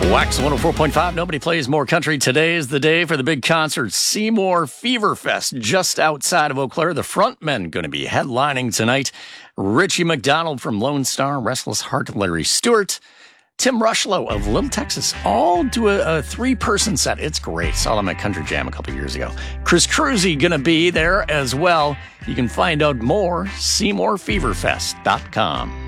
Wax 104.5. Nobody plays more country. Today is the day for the big concert, Seymour Fever Fest, just outside of Eau Claire. The frontmen going to be headlining tonight. Richie McDonald from Lone Star, Restless Heart, Larry Stewart, Tim Rushlow of Little Texas, all do a three-person set. It's great. Saw them at Country Jam a couple years ago. Chris Cruzy going to be there as well. You can find out more, SeymourFeverFest.com.